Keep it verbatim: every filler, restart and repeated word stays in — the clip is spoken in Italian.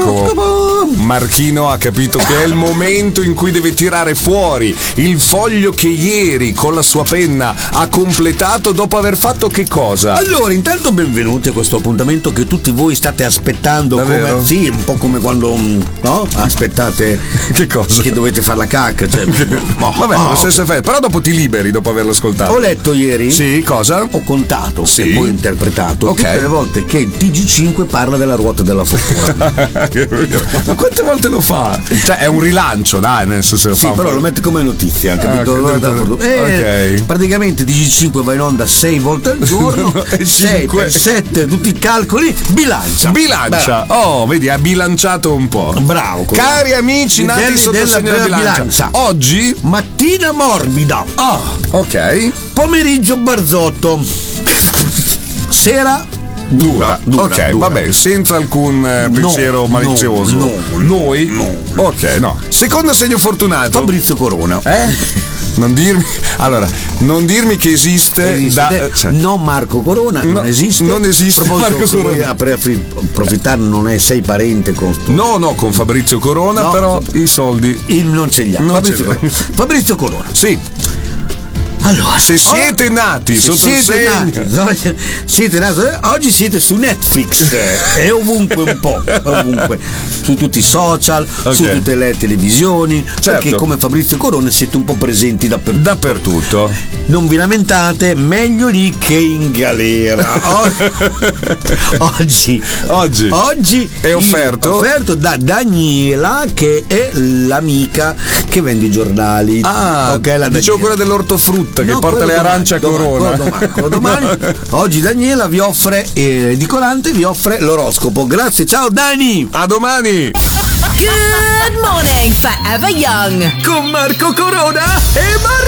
Marco Marchino ha capito che è il momento in cui deve tirare fuori il foglio che ieri con la sua penna ha completato dopo aver fatto che cosa? Allora, intanto benvenuti a questo appuntamento che tutti voi state aspettando. Davvero? Come, sì, un po' come quando, no? Aspettate che cosa? Che dovete fare la cacca, cioè, no, vabbè, oh. lo stesso effetto, però dopo ti liberi dopo averlo ascoltato. Ho letto ieri. Sì, cosa? Ho contato sì. e poi interpretato okay. tutte le volte che il T G cinque parla della ruota della fortuna. Ma quante volte lo fa? Cioè è un rilancio, dai, nel senso lo sì, fa però po'. Lo mette come notizia, capito? Ah, capito. Eh, okay. Praticamente T G cinque va in onda sei volte al giorno, sei per sette, tutti i calcoli, bilancia. Bilancia. Beh. Oh, vedi, ha bilanciato un po'. Bravo. Cari amici nati sotto il segno della bilancia. bilancia. Oggi mattina morbida. Ah, ok. Pomeriggio barzotto. Sera Dura, dura, ok, dura. Vabbè, senza alcun eh, no, pensiero malizioso. No, no, Noi? No. Ok, no. Secondo segno fortunato. Fabrizio Corona. Eh? Non dirmi. Allora, non dirmi che esiste. esiste Da, cioè, no, Marco Corona no, non esiste. Non esiste Marco Corona. Per approfittare, non è sei parente con sto. No, no, con Fabrizio Corona, no, però i soldi. Il non ce li ha. Non Fabrizio, ce li ha. Fabrizio Corona. Sì. Allora, se siete oh, nati se sotto siete il segno nati, siete nati, oggi siete su Netflix e ovunque un po', ovunque, su tutti i social, okay. su tutte le televisioni, certo. Perché come Fabrizio Corona siete un po' presenti dappertutto. Dappertutto. Non vi lamentate, meglio lì che in galera. Oggi, oggi, oggi è offerto? offerto da Daniela, che è l'amica che vende i giornali. Ah, okay, la dicevo quella dell'ortofrutta che no, porta le arance a domani, Corona. Domani, domani, domani. Oggi Daniela vi offre, eh, di Colante vi offre l'oroscopo. Grazie, ciao Dani. A domani. Good morning, Forever Young. Con Marco Corona e Marco.